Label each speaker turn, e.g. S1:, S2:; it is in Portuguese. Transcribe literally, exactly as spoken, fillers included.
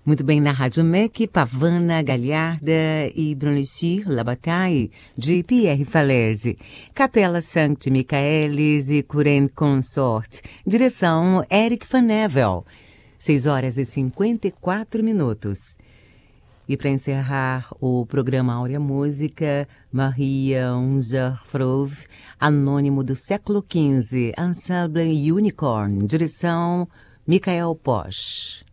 S1: Muito bem, na Rádio M E C, Pavana Galharda e Brunechir La Bataille, de Pierre Falese. Capela Sancti Michaelis e Curen Consort. Direção Eric Van Nevel. seis horas e cinquenta e quatro minutos. E para encerrar o programa Áurea Música, Maria Ungerfrove, Anônimo do século quinze, Ensemble Unicorn. Direção Michael Posch.